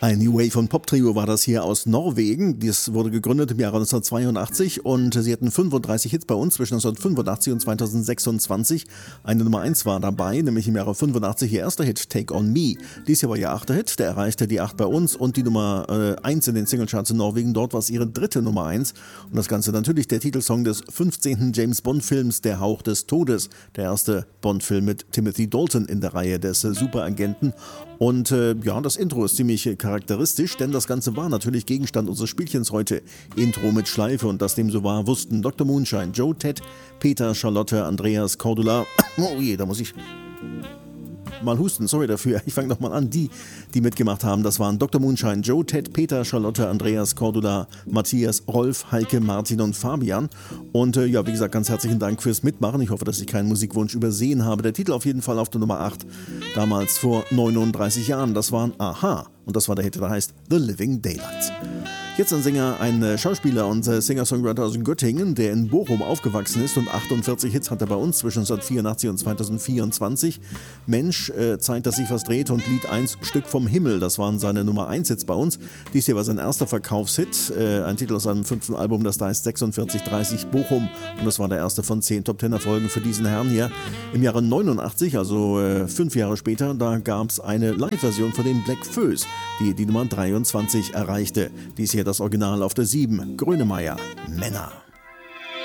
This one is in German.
Ein New Wave- und Pop-Trio war das hier aus Norwegen. Das wurde gegründet im Jahre 1982 und sie hatten 35 Hits bei uns zwischen 1985 und 2026. Eine Nummer 1 war dabei, nämlich im Jahre 85 ihr erster Hit, Take On Me. Dies hier war ihr 8. Hit, der erreichte die 8 bei uns und die Nummer 1 in den Singlecharts in Norwegen. Dort war es ihre 3. Nummer 1 und das Ganze natürlich der Titelsong des 15. James-Bond-Films Der Hauch des Todes. Der erste Bond-Film mit Timothy Dalton in der Reihe des Superagenten. Und ja, das Intro ist ziemlich charakteristisch, denn das Ganze war natürlich Gegenstand unseres Spielchens heute. Intro mit Schleife und dass dem so war, wussten Dr. Moonshine, Joe, Ted, Peter, Charlotte, Andreas, Cordula. Oh je, da muss ich mal husten, sorry dafür. Ich fange nochmal an. Die mitgemacht haben, das waren Dr. Moonshine, Joe, Ted, Peter, Charlotte, Andreas, Cordula, Matthias, Rolf, Heike, Martin und Fabian. Und ja, wie gesagt, ganz herzlichen Dank fürs Mitmachen. Ich hoffe, dass ich keinen Musikwunsch übersehen habe. Der Titel auf jeden Fall auf der Nummer 8, damals vor 39 Jahren. Das waren Aha. Und das war der Hit, der heißt The Living Daylights. Jetzt ein Sänger, ein Schauspieler und Singer-Songwriter aus Göttingen, der in Bochum aufgewachsen ist und 48 Hits hat er bei uns zwischen 1984 und 2024. Mensch, Zeit, dass sich was dreht und Lied 1, Stück vom Himmel, das waren seine Nummer 1 Hits bei uns. Dies hier war sein erster Verkaufshit, ein Titel aus seinem 5. Album, das da heißt 4630 Bochum und das war der erste von 10 Top-10-Erfolgen für diesen Herrn hier. Im Jahre 89, also 5 Jahre später, da gab es eine Live-Version von den Black Föß, die die Nummer 23 erreichte. Dies hier das Original auf der 7, Grönemeyer, Männer.